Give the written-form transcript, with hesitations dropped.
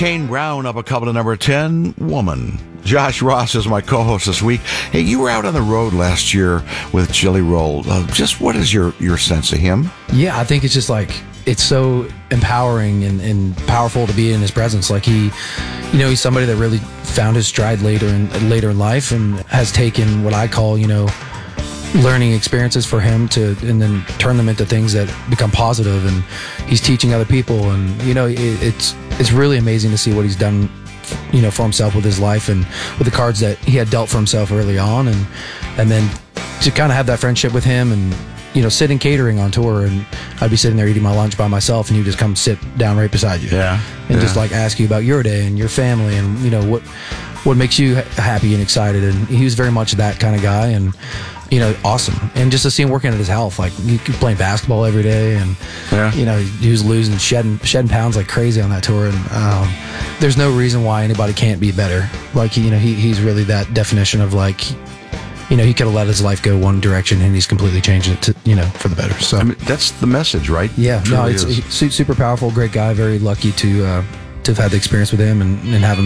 Kane Brown up a couple to number 10, Woman. Josh Ross is my co-host this week. Hey, you were out on the road last year with Jelly Roll. Just what is your sense of him? Yeah, I think it's just like, it's so empowering and powerful to be in his presence. Like he's somebody that really found his stride later in life and has taken what I call, learning experiences for him and then turn them into things that become positive. And he's teaching other people. And, it's really amazing to see what he's done, for himself with his life and with the cards that he had dealt for himself early on. And then to kind of have that friendship with him and, sitting catering on tour, and I'd be sitting there eating my lunch by myself, and he'd just come sit down right beside you. Yeah. And just like ask you about your day and your family and, what makes you happy and excited. And he was very much that kind of guy, and, awesome. And just to see him working at his health, like he could play basketball every day, and, he was losing, shedding pounds like crazy on that tour. And there's no reason why anybody can't be better. Like, he's really that definition of like, he could have let his life go one direction, and he's completely changed it to, for the better. So that's the message, right? Yeah, no, it's super powerful, great guy. Very lucky to have had the experience with him and have him